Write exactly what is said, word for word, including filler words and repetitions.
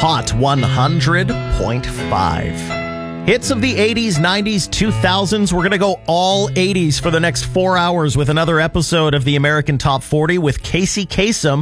Hot one hundred point five. Hits of the eighties, nineties, two thousands. We're going to go all eighties for the next four hours with another episode of the American Top forty with Casey Kasem.